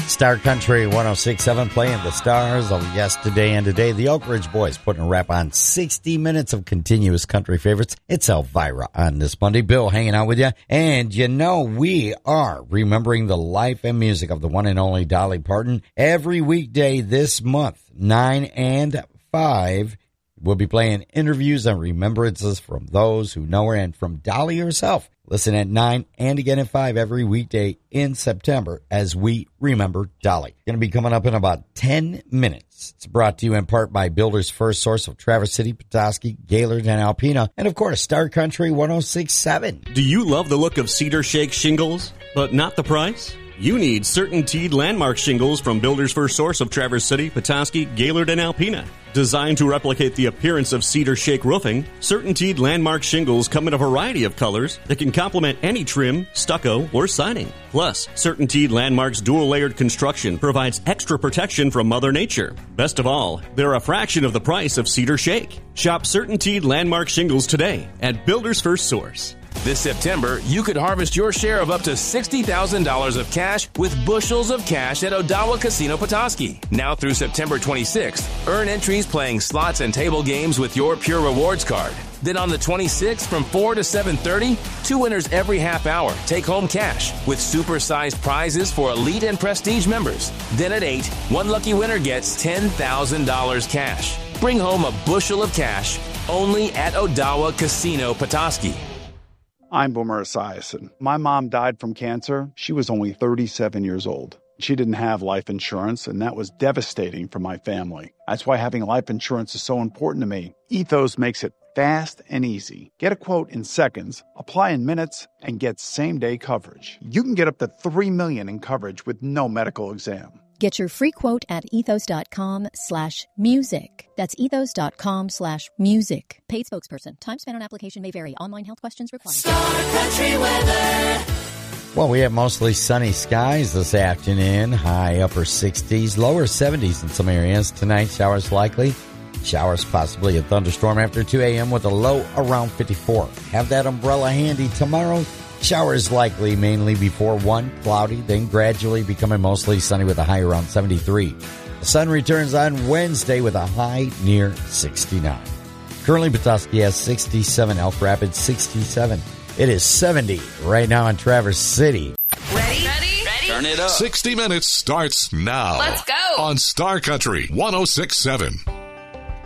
Star Country 106.7 playing the stars of yesterday and today. The Oak Ridge Boys putting a wrap on 60 minutes of continuous country favorites. It's Elvira on this Monday. Bill hanging out with you. And you know, we are remembering the life and music of the one and only Dolly Parton every weekday this month, 9 and 5. We'll be playing interviews and remembrances from those who know her and from Dolly herself. Listen at 9 and again at 5 every weekday in September as we remember Dolly. Going to be coming up in about 10 minutes. It's brought to you in part by Builder's First Source of Traverse City, Petoskey, Gaylord, and Alpena. And, of course, Star Country 106.7. Do you love the look of Cedar Shake shingles, but not the price? You need CertainTeed Landmark shingles from Builder's First Source of Traverse City, Petoskey, Gaylord, and Alpena. Designed to replicate the appearance of Cedar Shake roofing, CertainTeed Landmark shingles come in a variety of colors that can complement any trim, stucco, or siding. Plus, CertainTeed Landmark's dual-layered construction provides extra protection from Mother Nature. Best of all, they're a fraction of the price of Cedar Shake. Shop CertainTeed Landmark shingles today at Builder's First Source. This September, you could harvest your share of up to $60,000 of cash with bushels of cash at Odawa Casino Petoskey. Now through September 26th, earn entries playing slots and table games with your Pure Rewards card. Then on the 26th from 4 to 7:30, 2 winners every half hour take home cash with super-sized prizes for elite and prestige members. Then at 8, 1 lucky winner gets $10,000 cash. Bring home a bushel of cash only at Odawa Casino Petoskey. I'm Boomer Esiason. My mom died from cancer. She was only 37 years old. She didn't have life insurance, and that was devastating for my family. That's why having life insurance is so important to me. Ethos makes it fast and easy. Get a quote in seconds, apply in minutes, and get same-day coverage. You can get up to $3 million in coverage with no medical exam. Get your free quote at ethos.com/music. That's ethos.com/music. Paid spokesperson. Time spent on application may vary. Online health questions required. Star Country weather. Well, we have mostly sunny skies this afternoon. High upper 60s, lower 70s in some areas. Tonight, showers likely. Showers possibly a thunderstorm after 2 a.m. with a low around 54. Have that umbrella handy tomorrow. Showers likely mainly before 1, cloudy, then gradually becoming mostly sunny with a high around 73. The sun returns on Wednesday with a high near 69. Currently, Petoskey has 67, Elk Rapids 67. It is 70 right now in Traverse City. Ready? Turn it up. 60 Minutes starts now. Let's go. On Star Country 106.7.